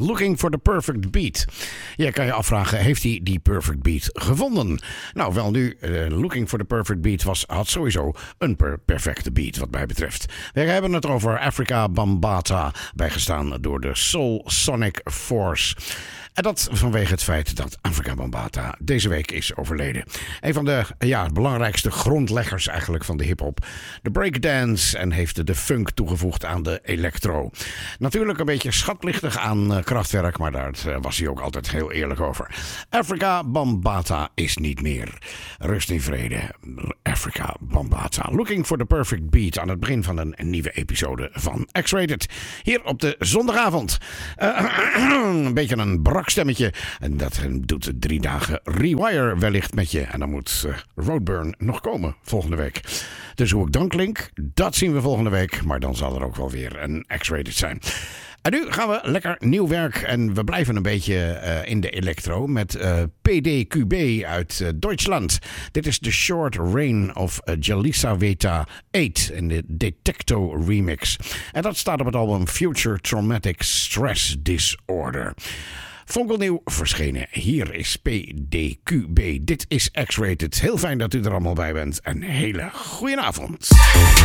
Looking for the Perfect Beat. Je kan je afvragen, heeft hij die Perfect Beat gevonden? Nou, wel nu, Looking for the Perfect Beat had sowieso een perfecte beat wat mij betreft. We hebben het over Afrika Bambaataa, bijgestaan door de Soul Sonic Force. En dat vanwege het feit dat Afrika Bambaataa deze week is overleden. Een van de belangrijkste grondleggers eigenlijk van de hiphop. De breakdance en heeft de funk toegevoegd aan de electro. Natuurlijk een beetje schatplichtig aan Kraftwerk, maar daar was hij ook altijd heel eerlijk over. Afrika Bambaataa is niet meer. Rust in vrede. Afrika Bambaataa. Looking for the perfect beat aan het begin van een nieuwe episode van X-Rated. Hier op de zondagavond. Een beetje een brak stemmetje. En dat doet 3 dagen Rewire wellicht met je. En dan moet Roadburn nog komen volgende week. Dus hoe ik dan klink, dat zien we volgende week. Maar dan zal er ook wel weer een X-Rated zijn. En nu gaan we lekker nieuw werk. En we blijven een beetje in de electro met PDQB uit Duitsland. Dit is The Short Reign of Jelisaveta 8 in de Detecto remix. En dat staat op het album Future Traumatic Stress Disorder. Fonkelnieuw verschenen. Hier is PDQB. Dit is X-Rated. Heel fijn dat u er allemaal bij bent. Een hele goeie avond.